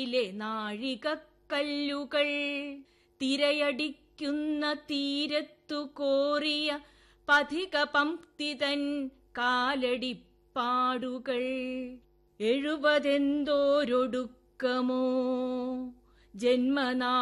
നാഴികക്കല്ലുകൾ തിരയടിക്കുന്ന തീരത്തു കോറിയ പഥിക പംക്തിതൻ കാലടിപ്പാടുകൾ 70 ജന്മനാ